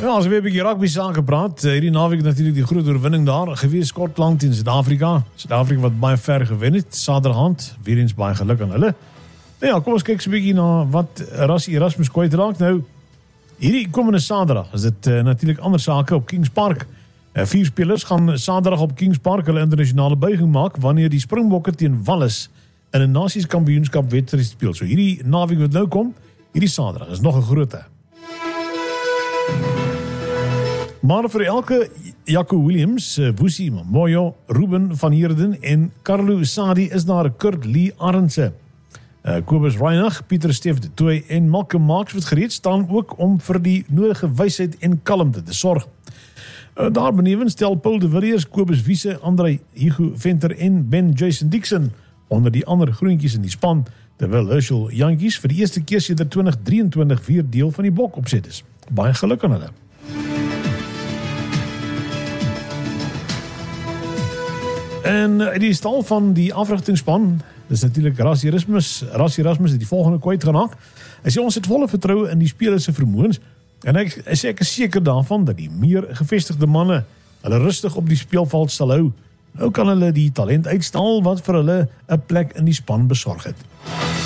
Ja, as weer 'n bietjie rugby saam gepraat. Hierdie naweek natuurlik die groot oorwinning daar gewees Skotland en Suid-Afrika. Suid-Afrika wat baie ver gewen het, Saterdag. Weer eens baie geluk aan hulle. Nou ja, kom ons kyk so 'n bietjie na wat Rassie Erasmus kwyt raak. Nou, hierdie komende Saterdag is dit natuurlik ander sake op Kings Park. 4 spelers gaan Saterdag op Kings Park hulle internasionale buiging maak wanneer die Springbokke teen Wallis in 'n Nasies Kampioenskap wedstryd speel. So hierdie naweek wat nou kom, hierdie Saterdag is nog 'n grootte. Maar vir elke Jaco Williams, Woesie Moyo, Ruben van Heerden en Carlo Sadi is daar 'n Kurt Lee Arendse. Kobus Reinach, Pieter Steef de Tooy en Malcolm Marx wat gereed staan ook om vir die nodige wysheid en kalmte te sorg. Daar benewens stel Paul de Villiers, Kobus Wiese, André Hugo Venter en Ben Jason Dixon onder die ander groentjies in die span, terwyl Herschel Jantjies vir die eerste keer sedert 2023 weer deel van die blok opset is. Baie geluk aan hulle. En die stal van die afrigtingspan, dis natuurlik Rassie Erasmus het die volgende kwyt geraak. Hy sê ons het volle vertroue in die spelers se vermoëns en hy sê ek is seker daarvan dat die meer gevestigde manne hulle rustig op die speelveld sal hou. Nou kan hulle die talent uitstal wat vir hulle 'n plek in die span besorg het.